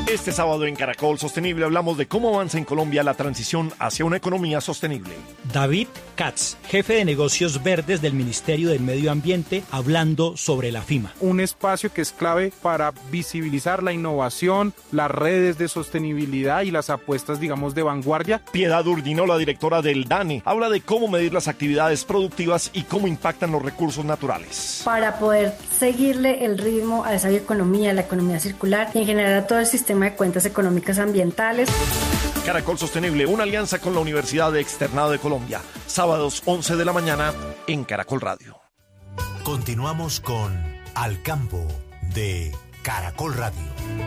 Este sábado en Caracol Sostenible hablamos de cómo avanza en Colombia la transición hacia una economía sostenible. David Katz, jefe de negocios verdes del Ministerio del Medio Ambiente, hablando sobre la FIMA. Un espacio que es clave para visibilizar la innovación, las redes de sostenibilidad y las apuestas, digamos, de vanguardia. Piedad Urdino, la directora del DANE, habla de cómo medir las actividades productivas y cómo impactan los recursos naturales. Para poder seguirle el ritmo a esa bioeconomía, la economía circular y en general a todo el sistema de cuentas económicas ambientales. Caracol Sostenible, una alianza con la Universidad Externado de Colombia. Sábados 11 de la mañana en Caracol Radio. Continuamos con Al Campo de Caracol Radio.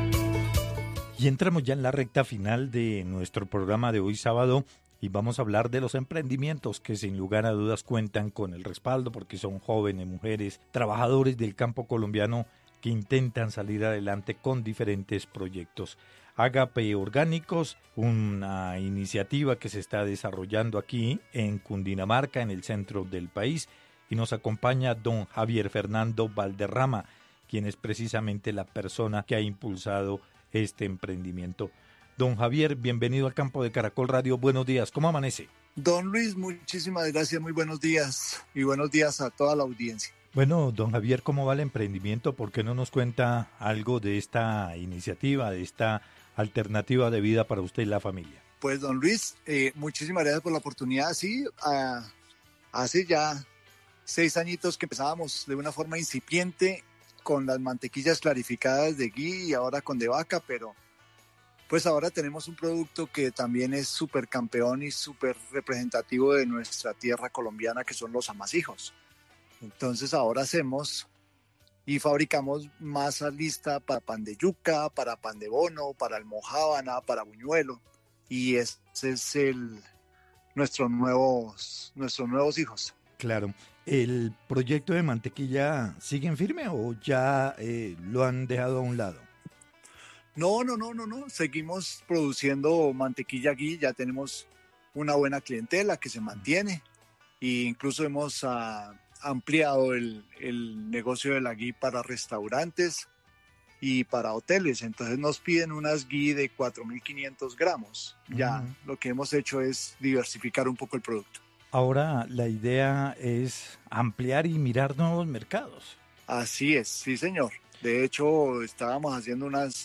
Y entramos ya en la recta final de nuestro programa de hoy sábado y vamos a hablar de los emprendimientos que sin lugar a dudas cuentan con el respaldo porque son jóvenes, mujeres, trabajadores del campo colombiano que intentan salir adelante con diferentes proyectos. Agape Orgánicos, una iniciativa que se está desarrollando aquí en Cundinamarca, en el centro del país, y nos acompaña don Javier Fernando Valderrama, quien es precisamente la persona que ha impulsado este emprendimiento. Don Javier, bienvenido al Campo de Caracol Radio. Buenos días, ¿cómo amanece? Don Luis, muchísimas gracias, muy buenos días y buenos días a toda la audiencia. Bueno, don Javier, ¿cómo va el emprendimiento? ¿Por qué no nos cuenta algo de esta iniciativa, de esta alternativa de vida para usted y la familia? Pues don Luis, muchísimas gracias por la oportunidad. Sí, hace ya 6 añitos que empezábamos de una forma incipiente con las mantequillas clarificadas de ghee y ahora con de vaca, pero pues ahora tenemos un producto que también es súper campeón y súper representativo de nuestra tierra colombiana, que son los amasijos. Entonces ahora hacemos y fabricamos masa lista para pan de yuca, para pan de bono, para almojábana, para buñuelo. Y ese es nuestros nuevos hijos. Claro. ¿El proyecto de mantequilla sigue en firme o ya lo han dejado a un lado? No. Seguimos produciendo mantequilla ghee. Ya tenemos una buena clientela que se mantiene. E incluso hemos ampliado el negocio de la ghee para restaurantes y para hoteles. Entonces nos piden unas ghee de 4.500 gramos. Ya lo que hemos hecho es diversificar un poco el producto. Ahora la idea es ampliar y mirar nuevos mercados. Así es, sí señor. De hecho, estábamos haciendo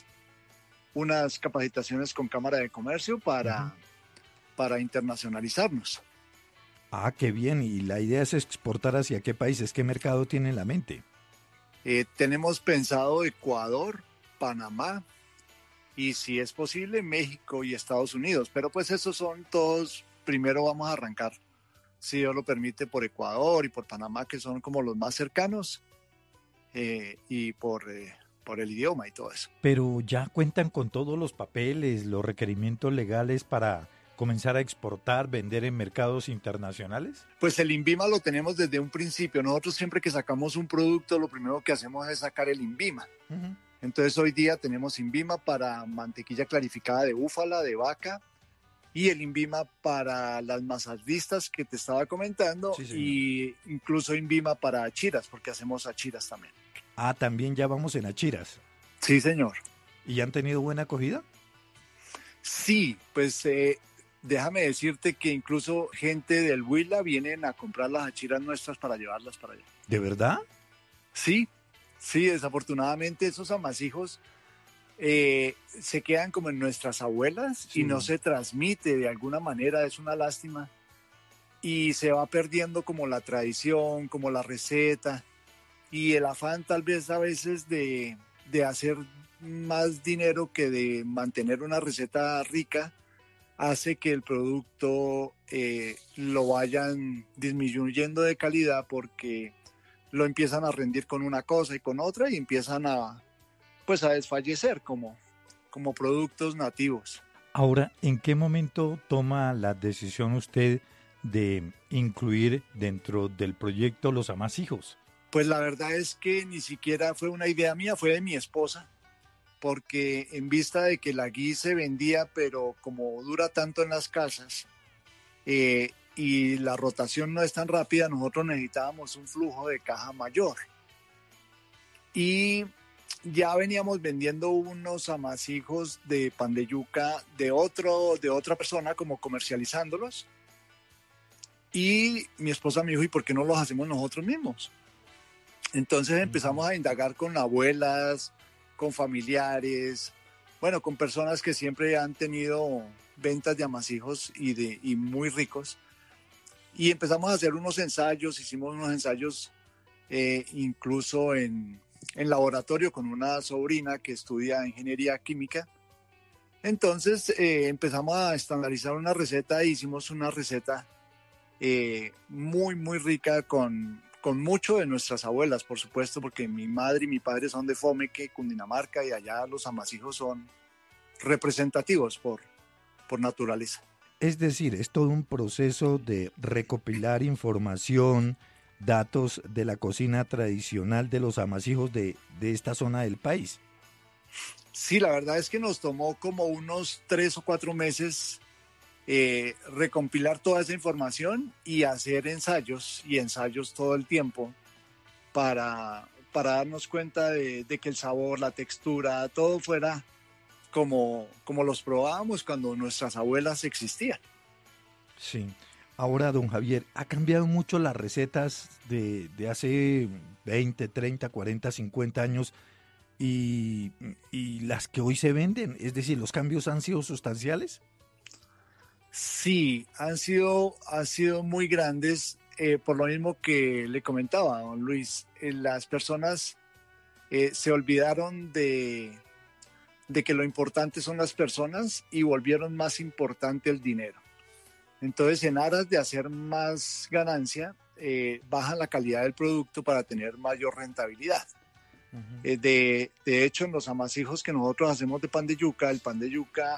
unas capacitaciones con Cámara de Comercio para internacionalizarnos. Ah, qué bien. ¿Y la idea es exportar hacia qué países? ¿Qué mercado tiene en la mente? Tenemos pensado Ecuador, Panamá y, si es posible, México y Estados Unidos. Pero pues esos son todos, primero vamos a arrancar, si Dios lo permite, por Ecuador y por Panamá, que son como los más cercanos, y por el idioma y todo eso. Pero ya cuentan con todos los papeles, los requerimientos legales para comenzar a exportar, vender en mercados internacionales? Pues el INVIMA lo tenemos desde un principio. Nosotros siempre que sacamos un producto, lo primero que hacemos es sacar el INVIMA. Entonces hoy día tenemos INVIMA para mantequilla clarificada de búfala, de vaca, y el INVIMA para las masas listas que te estaba comentando, sí, y incluso INVIMA para achiras, porque hacemos achiras también. Ah, también ya vamos en achiras. Sí, señor. ¿Y han tenido buena acogida? Sí, pues déjame decirte que incluso gente del Huila vienen a comprar las achiras nuestras para llevarlas para allá. ¿De verdad? Sí, desafortunadamente esos amasijos se quedan como en nuestras abuelas, sí, y no se transmite de alguna manera, es una lástima. Y se va perdiendo como la tradición, como la receta, y el afán tal vez a veces de hacer más dinero que de mantener una receta rica, hace que el producto lo vayan disminuyendo de calidad porque lo empiezan a rendir con una cosa y con otra y empiezan a desfallecer como productos nativos. Ahora, ¿en qué momento toma la decisión usted de incluir dentro del proyecto los amasijos? Pues la verdad es que ni siquiera fue una idea mía, fue de mi esposa, porque en vista de que la ghee se vendía, pero como dura tanto en las casas y la rotación no es tan rápida, nosotros necesitábamos un flujo de caja mayor. Y ya veníamos vendiendo unos amasijos de pan de yuca de otra persona, como comercializándolos. Y mi esposa me dijo, ¿y por qué no los hacemos nosotros mismos? Entonces empezamos a indagar con abuelas, con familiares, bueno, con personas que siempre han tenido ventas de amasijos y muy ricos. Y empezamos a hacer unos ensayos, hicimos unos ensayos incluso en laboratorio con una sobrina que estudia ingeniería química. Entonces empezamos a estandarizar una receta e hicimos una receta muy, muy rica con mucho de nuestras abuelas, por supuesto, porque mi madre y mi padre son de Fomeque, Cundinamarca, y allá los amasijos son representativos por naturaleza. Es decir, es todo un proceso de recopilar información, datos de la cocina tradicional de los amasijos de esta zona del país. Sí, la verdad es que nos tomó como unos 3 o 4 meses recompilar toda esa información y hacer ensayos todo el tiempo para darnos cuenta de que el sabor, la textura, todo fuera como los probábamos cuando nuestras abuelas existían. Sí. Ahora, don Javier, ¿ha cambiado mucho las recetas de hace 20, 30, 40, 50 años y las que hoy se venden? Es decir, ¿los cambios han sido sustanciales? Sí, han sido muy grandes, por lo mismo que le comentaba, don Luis. Las personas se olvidaron de que lo importante son las personas y volvieron más importante el dinero. Entonces, en aras de hacer más ganancia, bajan la calidad del producto para tener mayor rentabilidad. Uh-huh. De hecho, en los amasijos que nosotros hacemos de pan de yuca, el pan de yuca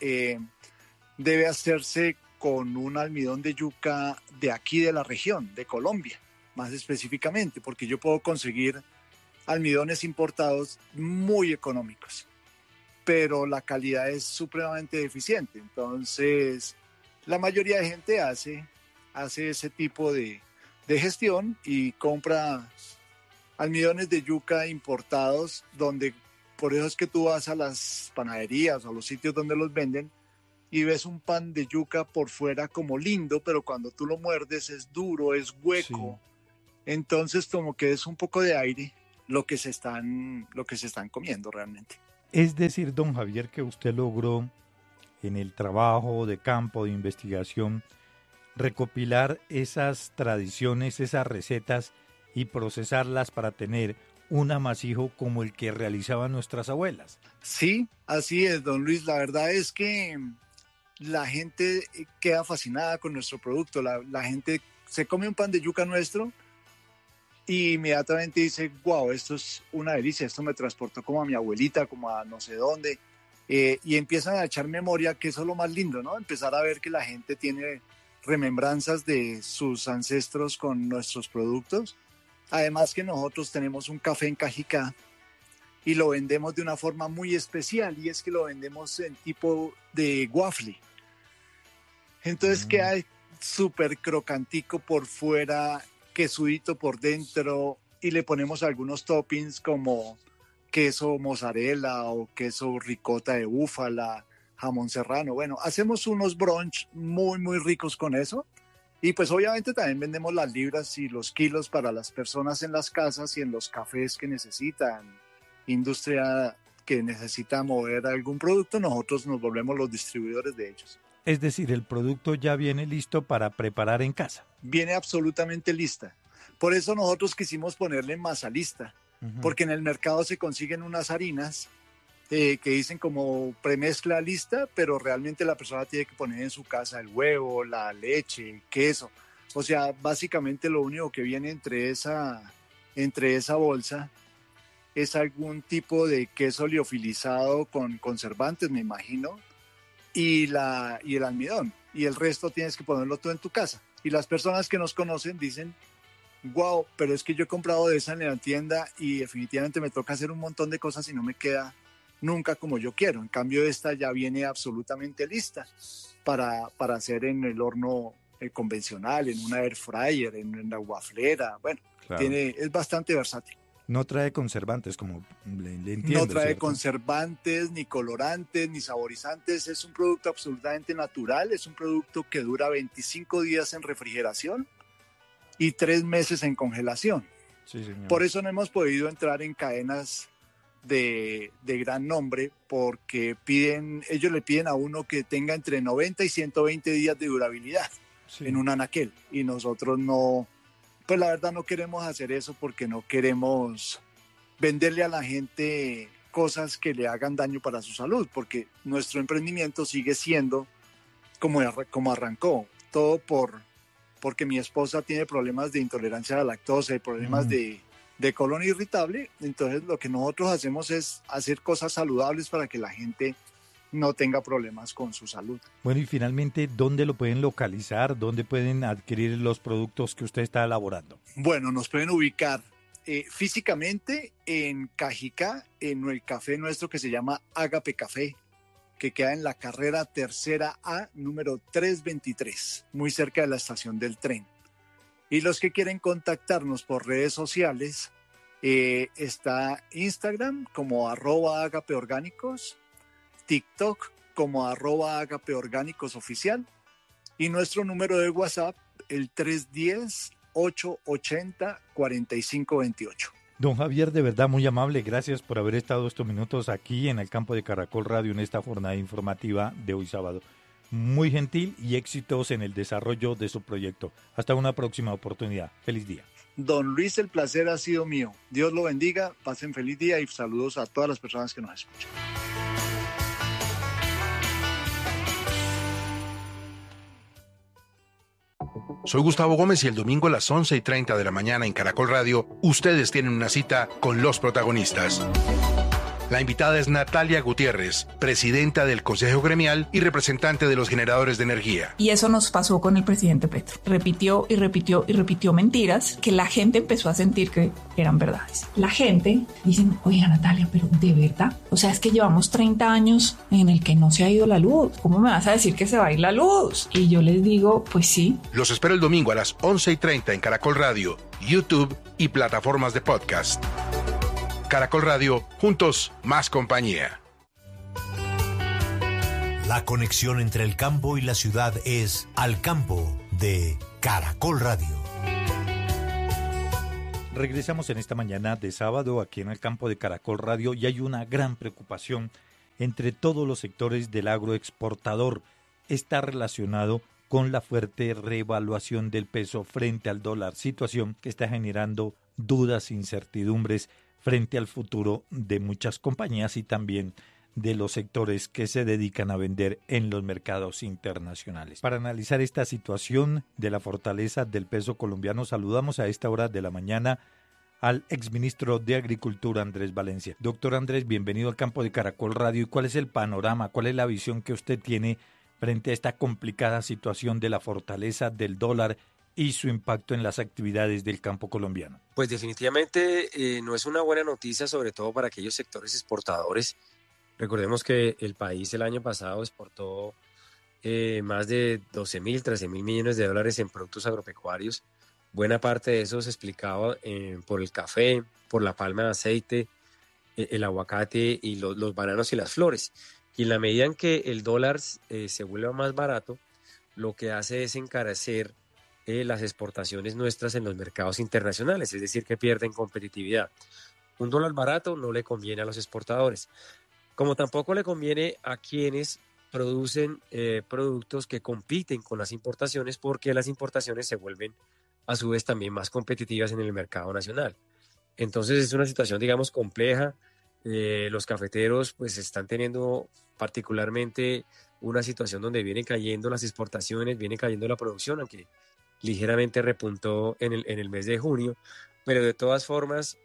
debe hacerse con un almidón de yuca de aquí de la región, de Colombia, más específicamente, porque yo puedo conseguir almidones importados muy económicos, pero la calidad es supremamente deficiente. Entonces, la mayoría de gente hace ese tipo de gestión y compra almidones de yuca importados, donde por eso es que tú vas a las panaderías o a los sitios donde los venden y ves un pan de yuca por fuera como lindo, pero cuando tú lo muerdes es duro, es hueco. Sí. Entonces como que es un poco de aire lo que se están comiendo realmente. Es decir, don Javier, que usted logró en el trabajo de campo, de investigación, recopilar esas tradiciones, esas recetas y procesarlas para tener un amasijo como el que realizaban nuestras abuelas. Sí, así es, don Luis. La verdad es que la gente queda fascinada con nuestro producto. La gente se come un pan de yuca nuestro y inmediatamente dice, wow, esto es una delicia, esto me transportó como a mi abuelita, como a no sé dónde. Y empiezan a echar memoria, que eso es lo más lindo, ¿no? Empezar a ver que la gente tiene remembranzas de sus ancestros con nuestros productos. Además que nosotros tenemos un café en Cajicá y lo vendemos de una forma muy especial, y es que lo vendemos en tipo de waffle. Entonces queda súper crocantico por fuera, quesudito por dentro, y le ponemos algunos toppings como queso mozzarella o queso ricota de búfala, jamón serrano. Bueno, hacemos unos brunch muy, muy ricos con eso. Y pues obviamente también vendemos las libras y los kilos para las personas en las casas y en los cafés que necesitan, industria que necesita mover algún producto, nosotros nos volvemos los distribuidores de ellos. Es decir, el producto ya viene listo para preparar en casa. Viene absolutamente lista. Por eso nosotros quisimos ponerle masa lista, porque en el mercado se consiguen unas harinas que dicen como premezcla lista, pero realmente la persona tiene que poner en su casa el huevo, la leche, el queso. O sea, básicamente lo único que viene entre esa bolsa es algún tipo de queso liofilizado con conservantes, me imagino, y el almidón. Y el resto tienes que ponerlo tú en tu casa. Y las personas que nos conocen dicen, wow, pero es que yo he comprado de esa en la tienda y definitivamente me toca hacer un montón de cosas y no me queda nunca como yo quiero. En cambio, esta ya viene absolutamente lista para hacer en el horno convencional, en una air fryer, en una waflera. Bueno, claro. Es bastante versátil. No trae conservantes, como le entiendo. No trae ¿cierto? conservantes, ni colorantes, ni saborizantes. Es un producto absolutamente natural. Es un producto que dura 25 días en refrigeración y 3 meses en congelación. Sí, señor. Por eso no hemos podido entrar en cadenas de gran nombre, porque ellos le piden a uno que tenga entre 90 y 120 días de durabilidad en un anaquel. Y nosotros no, pues la verdad no queremos hacer eso, porque no queremos venderle a la gente cosas que le hagan daño para su salud, porque nuestro emprendimiento sigue siendo como arrancó, todo porque mi esposa tiene problemas de intolerancia a la lactosa y problemas de colon irritable. Entonces lo que nosotros hacemos es hacer cosas saludables para que la gente no tenga problemas con su salud. Bueno, y finalmente, ¿dónde lo pueden localizar? ¿Dónde pueden adquirir los productos que usted está elaborando? Bueno, nos pueden ubicar físicamente en Cajicá, en el café nuestro que se llama Ágape Café, que queda en la carrera tercera A, número 323, muy cerca de la estación del tren. Y los que quieren contactarnos por redes sociales, está Instagram como @agapeorgánicos, TikTok como @agapeorgánicosoficial, y nuestro número de WhatsApp, el 310-880-4528. Don Javier, de verdad muy amable, gracias por haber estado estos minutos aquí en el campo de Caracol Radio en esta jornada informativa de hoy sábado. Muy gentil y éxitos en el desarrollo de su proyecto. Hasta una próxima oportunidad. Feliz día. Don Luis, el placer ha sido mío. Dios lo bendiga, pasen feliz día y saludos a todas las personas que nos escuchan. Soy Gustavo Gómez y el domingo a las 11:30 de la mañana en Caracol Radio, ustedes tienen una cita con los protagonistas. La invitada es Natalia Gutiérrez, presidenta del Consejo Gremial y representante de los generadores de energía. Y eso nos pasó con el presidente Petro. Repitió y repitió y repitió mentiras que la gente empezó a sentir que eran verdades. La gente dice, oiga Natalia, pero ¿de verdad? O sea, es que llevamos 30 años en el que no se ha ido la luz. ¿Cómo me vas a decir que se va a ir la luz? Y yo les digo, pues sí. Los espero el domingo a las 11:30 en Caracol Radio, YouTube y plataformas de podcast. Caracol Radio, juntos, más compañía. La conexión entre el campo y la ciudad es Al Campo de Caracol Radio. Regresamos en esta mañana de sábado aquí en el campo de Caracol Radio y hay una gran preocupación entre todos los sectores del agroexportador. Está relacionado con la fuerte revaluación del peso frente al dólar, situación que está generando dudas, incertidumbres frente al futuro de muchas compañías y también de los sectores que se dedican a vender en los mercados internacionales. Para analizar esta situación de la fortaleza del peso colombiano, saludamos a esta hora de la mañana al exministro de Agricultura, Andrés Valencia. Doctor Andrés, bienvenido al campo de Caracol Radio. ¿Y cuál es el panorama, cuál es la visión que usted tiene frente a esta complicada situación de la fortaleza del dólar y su impacto en las actividades del campo colombiano? Pues definitivamente no es una buena noticia, sobre todo para aquellos sectores exportadores. Recordemos que el país el año pasado exportó más de 12.000, 13.000 millones de dólares en productos agropecuarios. Buena parte de eso se explicaba por el café, por la palma de aceite, el aguacate y los bananos y las flores. Y en la medida en que el dólar se vuelva más barato, lo que hace es encarecer las exportaciones nuestras en los mercados internacionales, es decir, que pierden competitividad. Un dólar barato no le conviene a los exportadores, como tampoco le conviene a quienes producen productos que compiten con las importaciones, porque las importaciones se vuelven a su vez también más competitivas en el mercado nacional. Entonces es una situación, digamos, compleja. Los cafeteros pues están teniendo particularmente una situación donde vienen cayendo las exportaciones, viene cayendo la producción, aunque ligeramente repuntó en el mes de junio, pero de todas formas,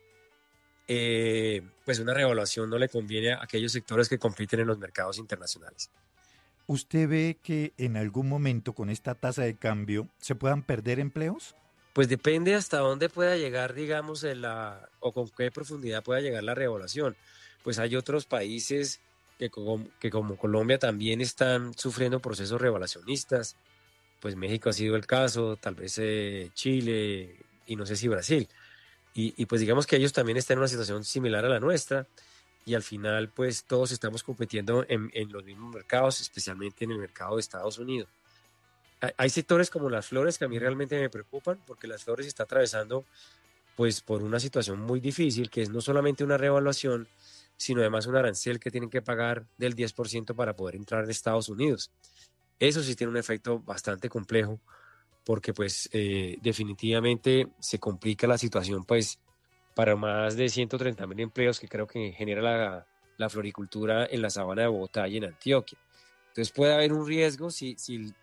pues una revaluación no le conviene a aquellos sectores que compiten en los mercados internacionales. ¿Usted ve que en algún momento con esta tasa de cambio se puedan perder empleos? Pues depende hasta dónde pueda llegar, digamos, o con qué profundidad pueda llegar la revaluación. Pues hay otros países que como Colombia también están sufriendo procesos revaluacionistas. Pues México ha sido el caso, tal vez Chile y no sé si Brasil. Y pues digamos que ellos también están en una situación similar a la nuestra y al final pues todos estamos compitiendo en los mismos mercados, especialmente en el mercado de Estados Unidos. Hay sectores como las flores que a mí realmente me preocupan porque las flores está atravesando pues por una situación muy difícil que es no solamente una revaluación, sino además un arancel que tienen que pagar del 10% para poder entrar en Estados Unidos. Eso sí tiene un efecto bastante complejo porque pues definitivamente se complica la situación pues para más de 130.000 empleos que creo que genera la floricultura en la sabana de Bogotá y en Antioquia. Entonces puede haber un riesgo si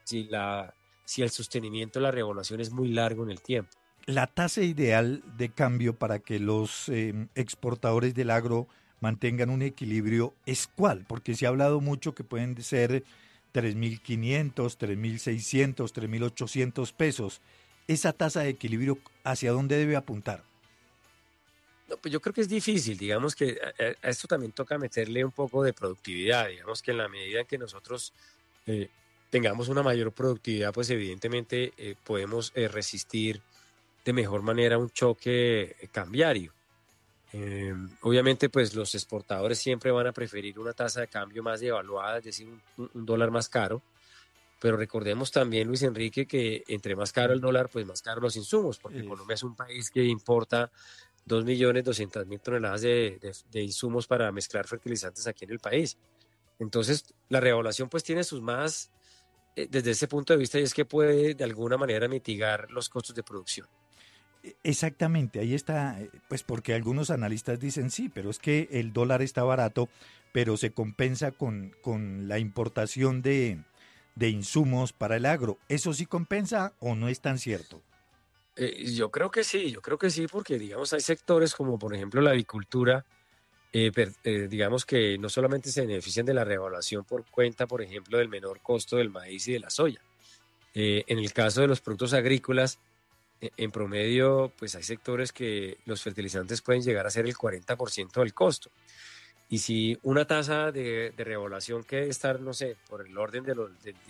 el sostenimiento de la revaluación es muy largo en el tiempo. La tasa ideal de cambio para que los exportadores del agro mantengan un equilibrio es ¿cuál? Porque se ha hablado mucho que pueden ser 3.500, 3.600, 3.800 pesos. ¿Esa tasa de equilibrio hacia dónde debe apuntar? No, pues yo creo que es difícil, digamos que a esto también toca meterle un poco de productividad, digamos que en la medida en que nosotros tengamos una mayor productividad, pues evidentemente podemos resistir de mejor manera un choque cambiario. Obviamente pues los exportadores siempre van a preferir una tasa de cambio más devaluada, es decir, un dólar más caro, pero recordemos también, Luis Enrique, que entre más caro el dólar, pues más caro los insumos, porque Colombia es un país que importa 2.200.000 toneladas de insumos para mezclar fertilizantes aquí en el país. Entonces, la revaluación pues tiene sus más, desde ese punto de vista, y es que puede de alguna manera mitigar los costos de producción. Exactamente, ahí está, pues porque algunos analistas dicen sí, pero es que el dólar está barato, pero se compensa con la importación de insumos para el agro. ¿Eso sí compensa o no es tan cierto? Yo creo que sí, porque digamos hay sectores como por ejemplo la avicultura, digamos que no solamente se benefician de la revaluación por cuenta, por ejemplo, del menor costo del maíz y de la soya. En el caso de los productos agrícolas, en promedio, pues hay sectores que los fertilizantes pueden llegar a ser el 40% del costo. Y si una tasa de revaluación que debe estar, no sé, por el orden del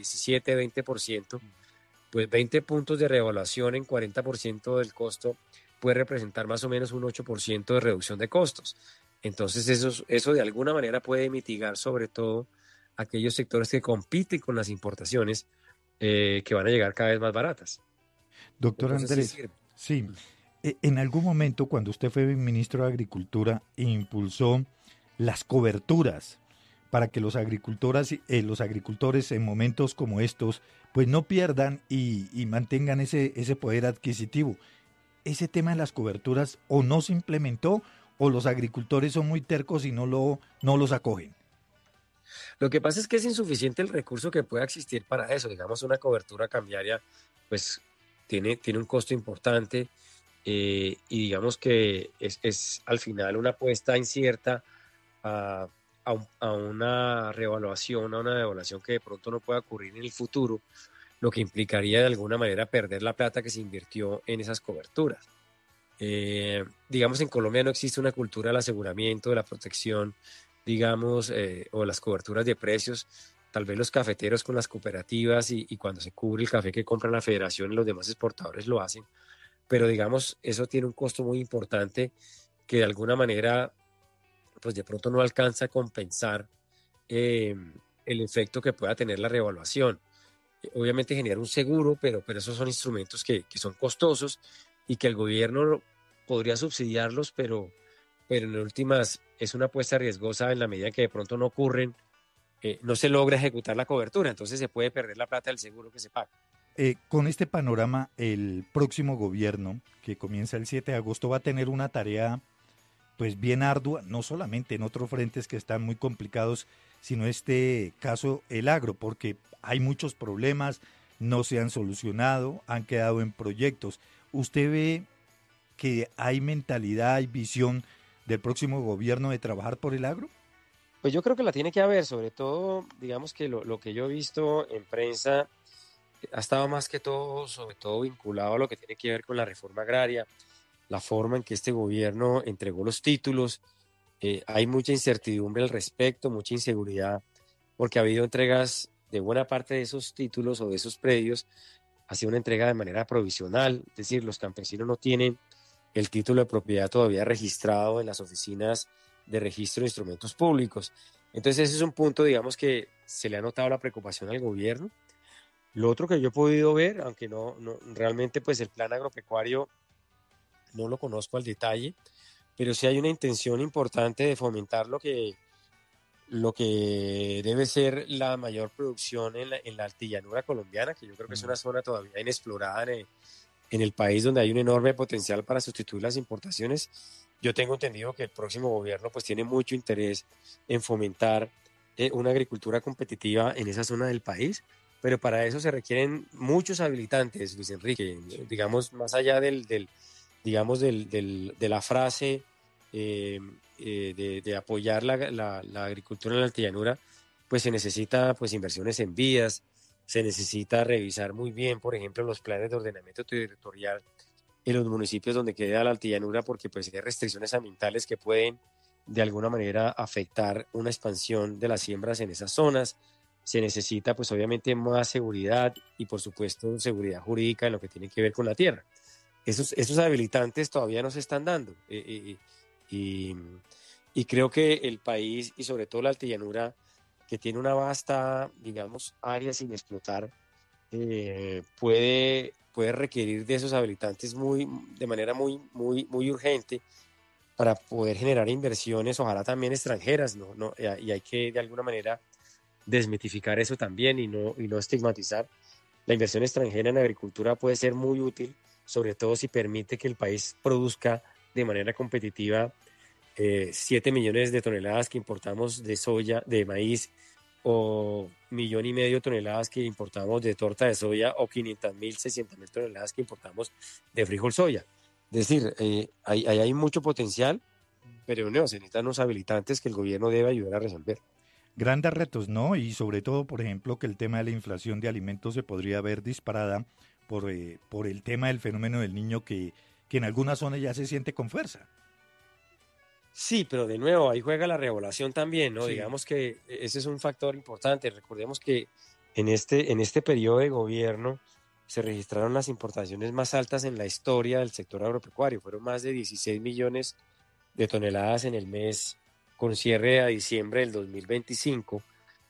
17-20%, pues 20 puntos de revaluación en 40% del costo puede representar más o menos un 8% de reducción de costos. Entonces eso de alguna manera puede mitigar sobre todo aquellos sectores que compiten con las importaciones que van a llegar cada vez más baratas. Doctor Andrés, sí, en algún momento cuando usted fue ministro de Agricultura impulsó las coberturas para que los agricultores en momentos como estos pues no pierdan y mantengan ese poder adquisitivo. Ese tema de las coberturas o no se implementó o los agricultores son muy tercos y no los acogen. Lo que pasa es que es insuficiente el recurso que pueda existir para eso. Digamos, una cobertura cambiaria pues tiene un costo importante y digamos que es al final una apuesta incierta a una revaluación, a una devaluación que de pronto no pueda ocurrir en el futuro, lo que implicaría de alguna manera perder la plata que se invirtió en esas coberturas. Digamos, en Colombia no existe una cultura del aseguramiento, de la protección, digamos, o las coberturas de precios. Tal vez los cafeteros con las cooperativas y cuando se cubre el café que compra la federación y los demás exportadores lo hacen, pero digamos, eso tiene un costo muy importante que de alguna manera pues de pronto no alcanza a compensar el efecto que pueda tener la revaluación. Obviamente generar un seguro, pero esos son instrumentos que son costosos y que el gobierno podría subsidiarlos, pero en últimas es una apuesta riesgosa en la medida que de pronto no ocurren, no se logra ejecutar la cobertura, entonces se puede perder la plata del seguro que se paga. Con este panorama, el próximo gobierno, que comienza el 7 de agosto, va a tener una tarea pues bien ardua, no solamente en otros frentes que están muy complicados, sino este caso el agro, porque hay muchos problemas, no se han solucionado, han quedado en proyectos. ¿Usted ve que hay mentalidad, hay visión del próximo gobierno de trabajar por el agro? Pues yo creo que la tiene que haber, sobre todo, digamos que lo que yo he visto en prensa ha estado más que todo, sobre todo vinculado a lo que tiene que ver con la reforma agraria, la forma en que este gobierno entregó los títulos. Hay mucha incertidumbre al respecto, mucha inseguridad, porque ha habido entregas de buena parte de esos títulos o de esos predios, ha sido una entrega de manera provisional, es decir, los campesinos no tienen el título de propiedad todavía registrado en las oficinas de registro de instrumentos públicos. Entonces ese es un punto, digamos, que se le ha notado la preocupación al gobierno. Lo otro que yo he podido ver, aunque no realmente pues el plan agropecuario no lo conozco al detalle, pero sí hay una intención importante de fomentar lo que debe ser la mayor producción en la altillanura colombiana, que yo creo que es una zona todavía inexplorada en el país, donde hay un enorme potencial para sustituir las importaciones. Yo tengo entendido que el próximo gobierno pues tiene mucho interés en fomentar una agricultura competitiva en esa zona del país, pero para eso se requieren muchos habilitantes, Luis Enrique, digamos, más allá de la frase de apoyar la agricultura en la altillanura, pues se necesita pues inversiones en vías, se necesita revisar muy bien, por ejemplo, los planes de ordenamiento territorial en los municipios donde queda la altillanura, porque pues hay restricciones ambientales que pueden de alguna manera afectar una expansión de las siembras en esas zonas. Se necesita pues obviamente más seguridad y por supuesto seguridad jurídica en lo que tiene que ver con la tierra. Esos habilitantes todavía no se están dando y creo que el país y sobre todo la altillanura, que tiene una vasta, digamos, área sin explotar, puede requerir de esos habilitantes de manera muy urgente para poder generar inversiones, ojalá también extranjeras, y hay que de alguna manera desmitificar eso también y no estigmatizar. La inversión extranjera en agricultura puede ser muy útil, sobre todo si permite que el país produzca de manera competitiva 7 millones de toneladas que importamos de soya, de maíz, o 1,5 millones de toneladas que importamos de torta de soya, o 500,000, 600,000 toneladas que importamos de frijol soya. Es decir, hay mucho potencial, pero no, se necesitan unos habilitantes que el gobierno debe ayudar a resolver. Grandes retos, ¿no? Y sobre todo, por ejemplo, que el tema de la inflación de alimentos se podría ver disparada por el tema del fenómeno del Niño que en algunas zonas ya se siente con fuerza. Sí, pero de nuevo, ahí juega la revaluación también, ¿no? Sí. Digamos que ese es un factor importante. Recordemos que en este periodo de gobierno se registraron las importaciones más altas en la historia del sector agropecuario. Fueron más de 16 millones de toneladas en el mes con cierre a diciembre del 2025.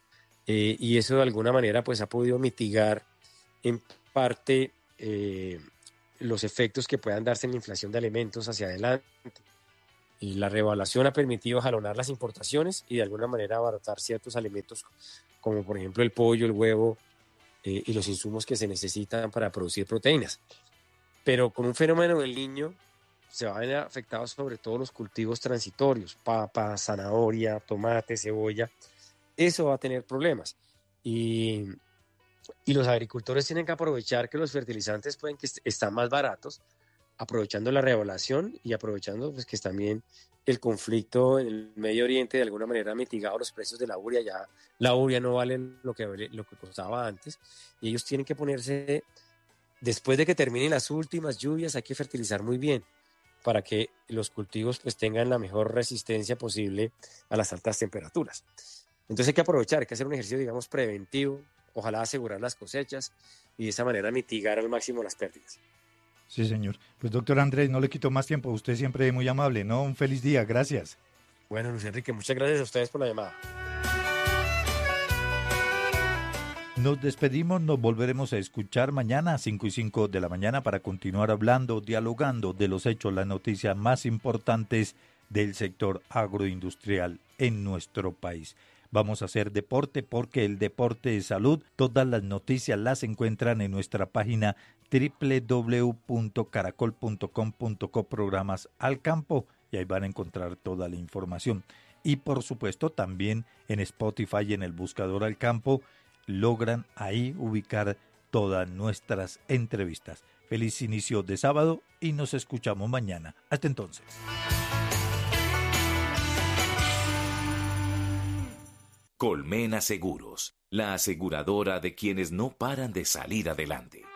Y eso de alguna manera pues ha podido mitigar en parte los efectos que puedan darse en la inflación de alimentos hacia adelante. Y la revaluación ha permitido jalonar las importaciones y de alguna manera abaratar ciertos alimentos como por ejemplo el pollo, el huevo y los insumos que se necesitan para producir proteínas. Pero con un fenómeno del Niño se van a ver afectados sobre todo los cultivos transitorios, papa, zanahoria, tomate, cebolla. Eso va a tener problemas. Y los agricultores tienen que aprovechar que los fertilizantes pueden que están más baratos, aprovechando la revaluación y aprovechando pues que también el conflicto en el Medio Oriente de alguna manera ha mitigado los precios de la urea. Ya la urea no vale lo que costaba antes y ellos tienen que ponerse, después de que terminen las últimas lluvias, hay que fertilizar muy bien para que los cultivos pues tengan la mejor resistencia posible a las altas temperaturas. Entonces hay que aprovechar, hay que hacer un ejercicio, digamos, preventivo, ojalá asegurar las cosechas y de esa manera mitigar al máximo las pérdidas. Sí, señor. Pues doctor Andrés, no le quito más tiempo, usted siempre muy amable, ¿no? Un feliz día, gracias. Bueno, Luis Enrique, muchas gracias a ustedes por la llamada. Nos despedimos, nos volveremos a escuchar mañana a 5:05 de la mañana para continuar hablando, dialogando de los hechos, las noticias más importantes del sector agroindustrial en nuestro país. Vamos a hacer deporte porque el deporte es salud. Todas las noticias las encuentran en nuestra página www.caracol.com.co programas al campo y ahí van a encontrar toda la información. Y por supuesto también en Spotify y en el buscador al campo logran ahí ubicar todas nuestras entrevistas. Feliz inicio de sábado y nos escuchamos mañana. Hasta entonces. Colmena Seguros, la aseguradora de quienes no paran de salir adelante.